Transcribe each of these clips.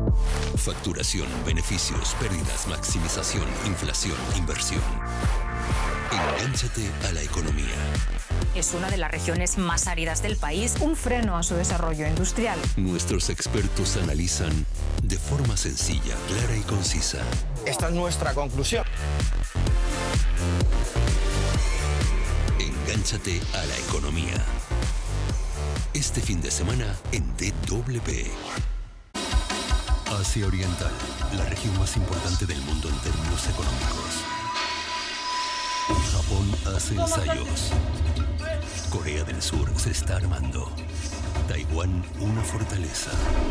Facturación, beneficios, pérdidas, maximización, inflación, inversión. Engánchate a la economía. Es una de las regiones más áridas del país. Un freno a su desarrollo industrial. Nuestros expertos analizan de forma sencilla, clara y concisa. Esta es nuestra conclusión. Engánchate a la economía. Este fin de semana en DW. Asia Oriental, la región más importante del mundo en términos económicos. Japón hace ensayos. Corea del Sur se está armando. Taiwán, una fortaleza.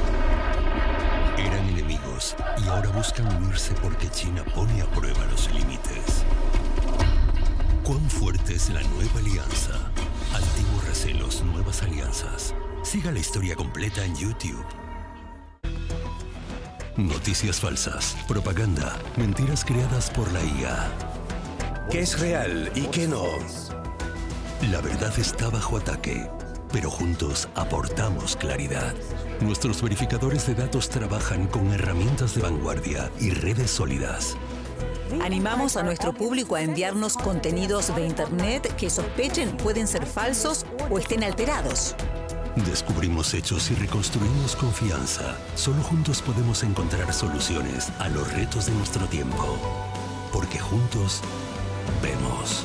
Eran enemigos y ahora buscan unirse porque China pone a prueba los límites. ¿Cuán fuerte es la nueva alianza? Antiguos recelos, nuevas alianzas. Siga la historia completa en YouTube. Noticias falsas, propaganda, mentiras creadas por la IA. ¿Qué es real y qué no? La verdad está bajo ataque, pero juntos aportamos claridad. Nuestros verificadores de datos trabajan con herramientas de vanguardia y redes sólidas. Animamos a nuestro público a enviarnos contenidos de Internet que sospechen pueden ser falsos o estén alterados. Descubrimos hechos y reconstruimos confianza. Solo juntos podemos encontrar soluciones a los retos de nuestro tiempo. Porque juntos vemos.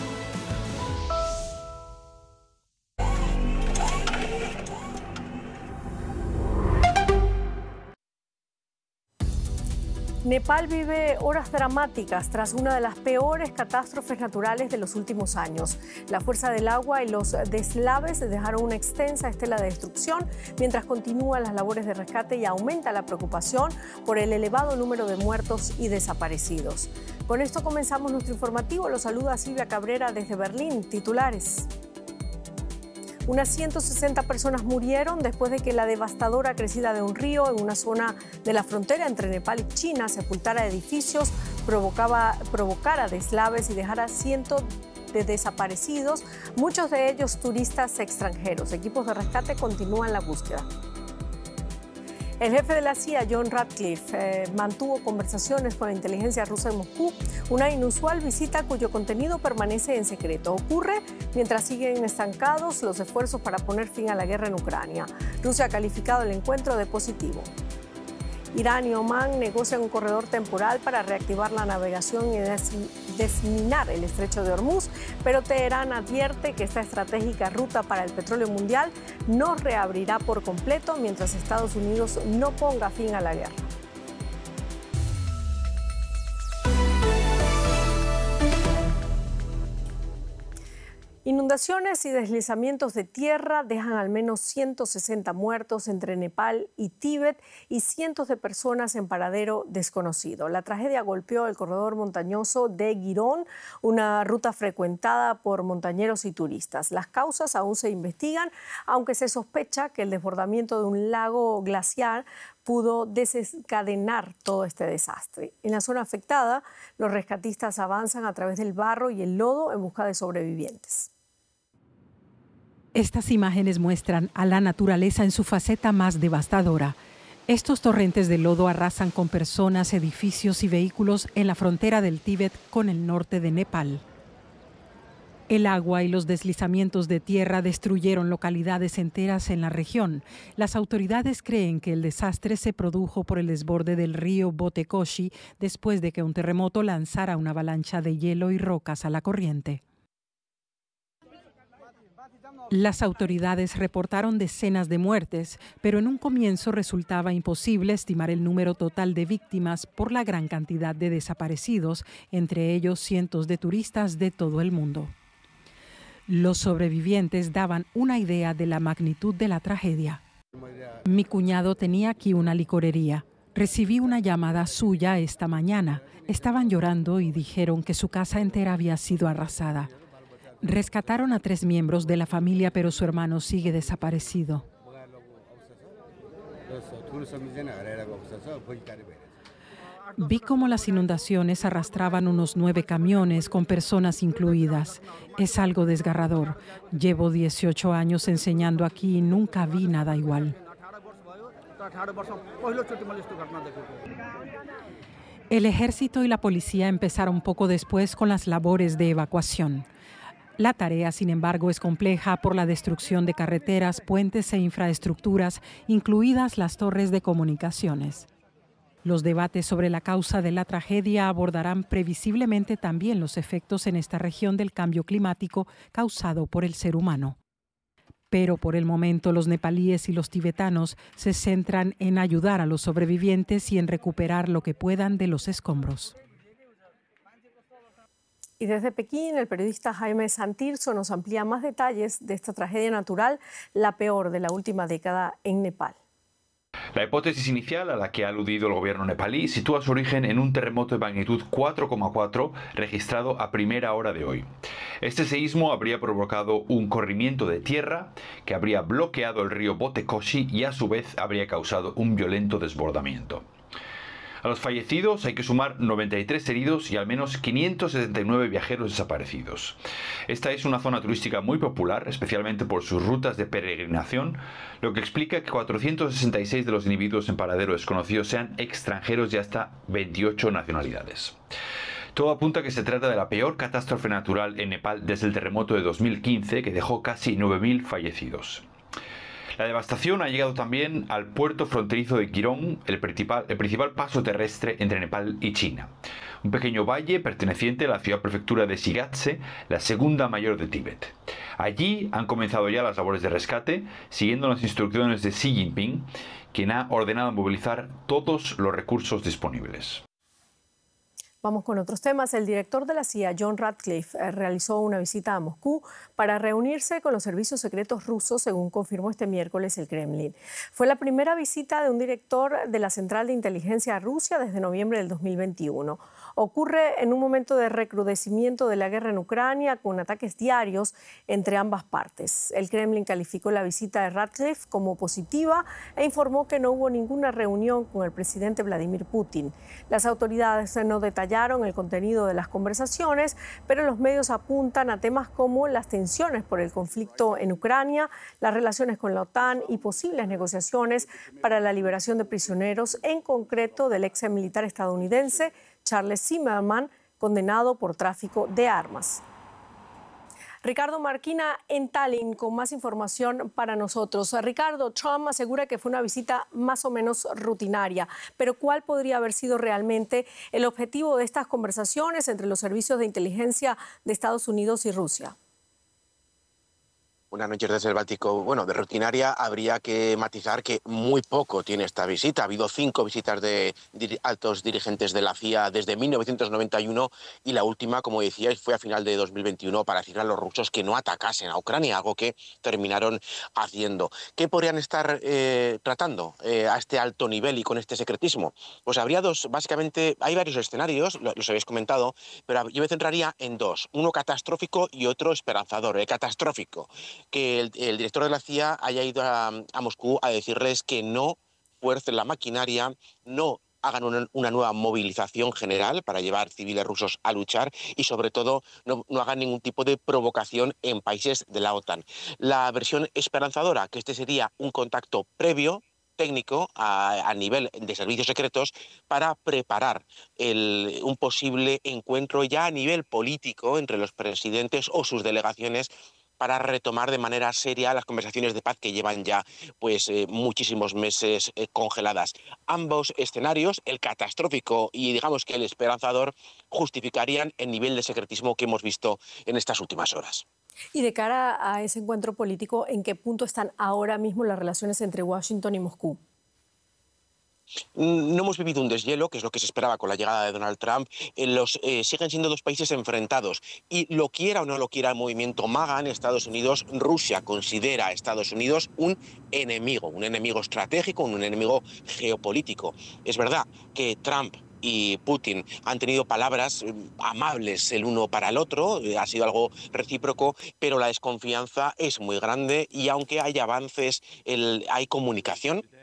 Nepal vive horas dramáticas tras una de las peores catástrofes naturales de los últimos años. La fuerza del agua y los deslaves dejaron una extensa estela de destrucción mientras continúan las labores de rescate y aumenta la preocupación por el elevado número de muertos y desaparecidos. Con esto comenzamos nuestro informativo. Los saluda Silvia Cabrera desde Berlín. Titulares. Unas 160 personas murieron después de que la devastadora crecida de un río en una zona de la frontera entre Nepal y China sepultara edificios, provocara deslaves y dejara cientos de desaparecidos, muchos de ellos turistas extranjeros. Equipos de rescate continúan la búsqueda. El jefe de la CIA, John Ratcliffe, mantuvo conversaciones con la inteligencia rusa en Moscú, una inusual visita cuyo contenido permanece en secreto. Ocurre mientras siguen estancados los esfuerzos para poner fin a la guerra en Ucrania. Rusia ha calificado el encuentro de positivo. Irán y Omán negocian un corredor temporal para reactivar la navegación y desminar el estrecho de Hormuz, pero Teherán advierte que esta estratégica ruta para el petróleo mundial no reabrirá por completo mientras Estados Unidos no ponga fin a la guerra. Inundaciones y deslizamientos de tierra dejan al menos 160 muertos entre Nepal y Tíbet y cientos de personas en paradero desconocido. La tragedia golpeó el corredor montañoso de Girón, una ruta frecuentada por montañeros y turistas. Las causas aún se investigan, aunque se sospecha que el desbordamiento de un lago glaciar pudo desencadenar todo este desastre. En la zona afectada, los rescatistas avanzan a través del barro y el lodo en busca de sobrevivientes. Estas imágenes muestran a la naturaleza en su faceta más devastadora. Estos torrentes de lodo arrasan con personas, edificios y vehículos en la frontera del Tíbet con el norte de Nepal. El agua y los deslizamientos de tierra destruyeron localidades enteras en la región. Las autoridades creen que el desastre se produjo por el desborde del río Botekoshi después de que un terremoto lanzara una avalancha de hielo y rocas a la corriente. Las autoridades reportaron decenas de muertes, pero en un comienzo resultaba imposible estimar el número total de víctimas por la gran cantidad de desaparecidos, entre ellos cientos de turistas de todo el mundo. Los sobrevivientes daban una idea de la magnitud de la tragedia. Mi cuñado tenía aquí una licorería. Recibí una llamada suya esta mañana. Estaban llorando y dijeron que su casa entera había sido arrasada. Rescataron a 3 miembros de la familia, pero su hermano sigue desaparecido. Vi cómo las inundaciones arrastraban unos 9 camiones con personas incluidas. Es algo desgarrador. Llevo 18 años enseñando aquí y nunca vi nada igual. El ejército y la policía empezaron poco después con las labores de evacuación. La tarea, sin embargo, es compleja por la destrucción de carreteras, puentes e infraestructuras, incluidas las torres de comunicaciones. Los debates sobre la causa de la tragedia abordarán previsiblemente también los efectos en esta región del cambio climático causado por el ser humano. Pero por el momento los nepalíes y los tibetanos se centran en ayudar a los sobrevivientes y en recuperar lo que puedan de los escombros. Y desde Pekín, el periodista Jaime Santirso nos amplía más detalles de esta tragedia natural, la peor de la última década en Nepal. La hipótesis inicial a la que ha aludido el gobierno nepalí sitúa su origen en un terremoto de magnitud 4,4 registrado a primera hora de hoy. Este seísmo habría provocado un corrimiento de tierra que habría bloqueado el río Botekoshi y a su vez habría causado un violento desbordamiento. A los fallecidos hay que sumar 93 heridos y al menos 579 viajeros desaparecidos. Esta es una zona turística muy popular, especialmente por sus rutas de peregrinación, lo que explica que 466 de los individuos en paradero desconocido sean extranjeros de hasta 28 nacionalidades. Todo apunta a que se trata de la peor catástrofe natural en Nepal desde el terremoto de 2015, que dejó casi 9.000 fallecidos. La devastación ha llegado también al puerto fronterizo de Kirong, el principal paso terrestre entre Nepal y China. Un pequeño valle perteneciente a la ciudad-prefectura de Shigatse, la segunda mayor de Tíbet. Allí han comenzado ya las labores de rescate, siguiendo las instrucciones de Xi Jinping, quien ha ordenado movilizar todos los recursos disponibles. Vamos con otros temas. El director de la CIA, John Ratcliffe, realizó una visita a Moscú para reunirse con los servicios secretos rusos, según confirmó este miércoles el Kremlin. Fue la primera visita de un director de la Central de Inteligencia a Rusia desde noviembre del 2021. Ocurre en un momento de recrudecimiento de la guerra en Ucrania, con ataques diarios entre ambas partes. El Kremlin calificó la visita de Ratcliffe como positiva e informó que no hubo ninguna reunión con el presidente Vladimir Putin. Las autoridades no detallaron el contenido de las conversaciones, pero los medios apuntan a temas como las tensiones por el conflicto en Ucrania, las relaciones con la OTAN y posibles negociaciones para la liberación de prisioneros, en concreto del ex militar estadounidense Charles Zimmerman, condenado por tráfico de armas. Ricardo Marquina en Tallinn con más información para nosotros. Ricardo, Trump asegura que fue una visita más o menos rutinaria, pero ¿cuál podría haber sido realmente el objetivo de estas conversaciones entre los servicios de inteligencia de Estados Unidos y Rusia? Buenas noches desde el Báltico. Bueno, de rutinaria habría que matizar que muy poco tiene esta visita. Ha habido 5 visitas de altos dirigentes de la CIA desde 1991 y la última, como decíais, fue a final de 2021 para decir a los rusos que no atacasen a Ucrania, algo que terminaron haciendo. ¿Qué podrían estar tratando a este alto nivel y con este secretismo? Pues habría básicamente, hay varios escenarios, los habéis comentado, pero yo me centraría en 2, uno catastrófico y otro esperanzador. El catastrófico, que el director de la CIA haya ido a Moscú a decirles que no fuercen la maquinaria, no hagan una nueva movilización general para llevar civiles rusos a luchar y, sobre todo, no hagan ningún tipo de provocación en países de la OTAN. La versión esperanzadora, que este sería un contacto previo, técnico, a nivel de servicios secretos, para preparar un posible encuentro ya a nivel político entre los presidentes o sus delegaciones, para retomar de manera seria las conversaciones de paz que llevan ya muchísimos meses congeladas. Ambos escenarios, el catastrófico y digamos que el esperanzador, justificarían el nivel de secretismo que hemos visto en estas últimas horas. Y de cara a ese encuentro político, ¿en qué punto están ahora mismo las relaciones entre Washington y Moscú? No hemos vivido un deshielo, que es lo que se esperaba con la llegada de Donald Trump. Siguen siendo 2 países enfrentados. Y lo quiera o no lo quiera el movimiento MAGA en Estados Unidos, Rusia considera a Estados Unidos un enemigo estratégico, un enemigo geopolítico. Es verdad que Trump y Putin han tenido palabras amables el uno para el otro, ha sido algo recíproco, pero la desconfianza es muy grande y aunque hay avances, hay comunicación,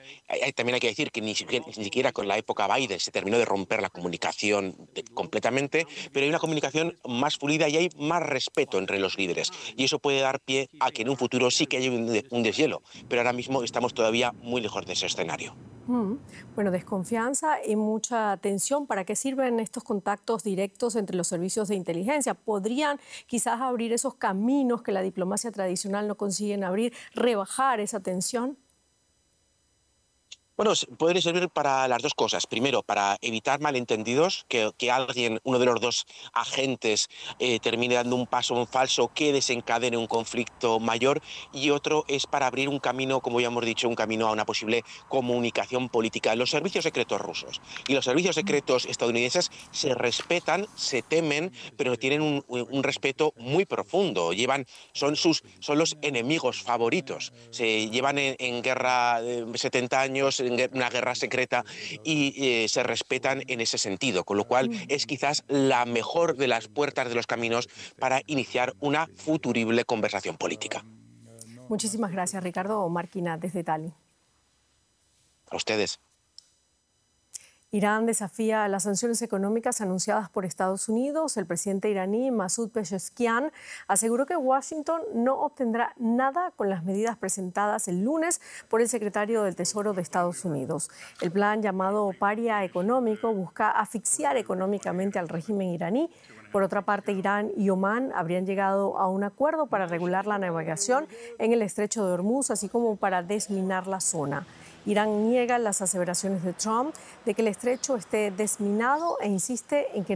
También hay que decir que ni siquiera con la época Biden se terminó de romper la comunicación completamente, pero hay una comunicación más fluida y hay más respeto entre los líderes. Y eso puede dar pie a que en un futuro sí que haya un deshielo, pero ahora mismo estamos todavía muy lejos de ese escenario. Bueno, desconfianza y mucha tensión. ¿Para qué sirven estos contactos directos entre los servicios de inteligencia? ¿Podrían quizás abrir esos caminos que la diplomacia tradicional no consiguen abrir, rebajar esa tensión? Bueno, puede servir para las dos cosas. Primero, para evitar malentendidos, que alguien, uno de los dos agentes, termine dando un paso en falso que desencadene un conflicto mayor. Y otro es para abrir un camino, como ya hemos dicho, un camino a una posible comunicación política. Los servicios secretos rusos y los servicios secretos estadounidenses se respetan, se temen, pero tienen un respeto muy profundo. Son los enemigos favoritos. Se llevan en guerra 70 años, una guerra secreta, y se respetan en ese sentido, con lo cual es quizás la mejor de las puertas de los caminos para iniciar una futurible conversación política. Muchísimas gracias, Ricardo Marquina, desde Tallinn. A ustedes. Irán desafía las sanciones económicas anunciadas por Estados Unidos. El presidente iraní Masoud Pezeshkian aseguró que Washington no obtendrá nada con las medidas presentadas el lunes por el secretario del Tesoro de Estados Unidos. El plan, llamado Paria Económico, busca asfixiar económicamente al régimen iraní. Por otra parte, Irán y Omán habrían llegado a un acuerdo para regular la navegación en el estrecho de Hormuz, así como para desminar la zona. Irán niega las aseveraciones de Trump de que el estrecho esté desminado e insiste en que